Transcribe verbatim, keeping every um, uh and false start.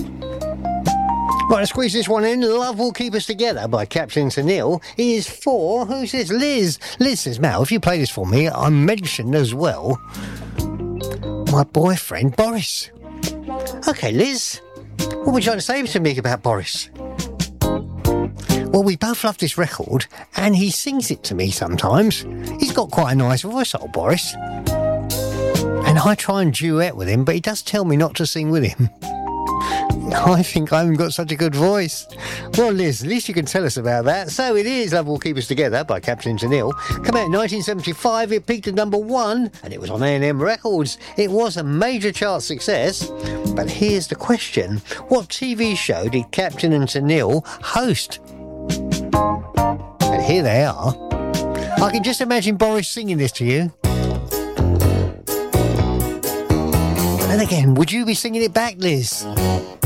Right, let's squeeze this one in. Love Will Keep Us Together by Captain Tennille is for, who's this? Liz. Liz says, Mal, if you play this for me, I mentioned as well my boyfriend, Boris. Okay, Liz, what would you like to say to me about Boris? Well, we both love this record, and he sings it to me sometimes. He's got quite a nice voice, old Boris. And I try and duet with him, but he does tell me not to sing with him. I think I haven't got such a good voice. Well, Liz, at least you can tell us about that. So it is Love Will Keep Us Together by Captain Tennille. Come out in nineteen seventy-five, it peaked at number one, and it was on A and M Records. It was a major chart success. But here's the question. What T V show did Captain and Tennille host? And here they are. I can just imagine Boris singing this to you. And again, would you be singing it back, Liz?